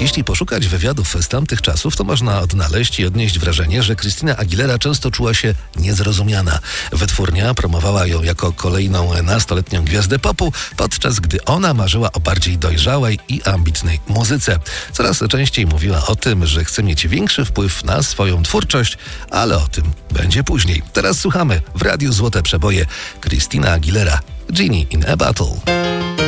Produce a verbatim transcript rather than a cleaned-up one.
Jeśli poszukać wywiadów z tamtych czasów, to można odnaleźć i odnieść wrażenie, że Christina Aguilera często czuła się niezrozumiana. Wytwórnia promowała ją jako kolejną nastoletnią gwiazdę popu, podczas gdy ona marzyła o bardziej dojrzałej i ambitnej muzyce. Coraz częściej mówiła o tym, że chce mieć większy wpływ na swoją twórczość, ale o tym będzie później. Teraz słuchamy w Radiu Złote Przeboje Christina Aguilera, Genie in a Bottle.